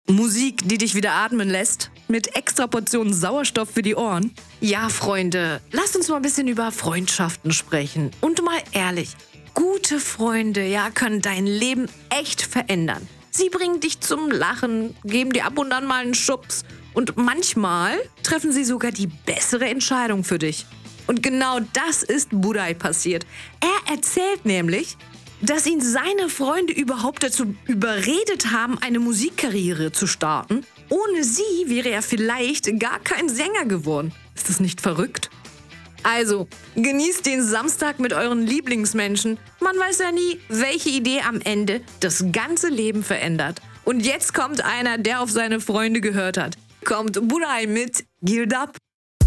Musik, die dich wieder atmen lässt, mit extra Portionen Sauerstoff für die Ohren. Ja, Freunde, lasst uns mal ein bisschen über Freundschaften sprechen. Und mal ehrlich, gute Freunde, ja, können dein Leben echt verändern. Sie bringen dich zum Lachen, geben dir ab und an mal einen Schubs und manchmal treffen sie sogar die bessere Entscheidung für dich. Und genau das ist Budai passiert. Er erzählt nämlich, dass ihn seine Freunde überhaupt dazu überredet haben, eine Musikkarriere zu starten. Ohne sie wäre er vielleicht gar kein Sänger geworden. Ist das nicht verrückt? Also, genießt den Samstag mit euren Lieblingsmenschen. Man weiß ja nie, welche Idee am Ende das ganze Leben verändert. Und jetzt kommt einer, der auf seine Freunde gehört hat. Kommt Budai mit Geared Up.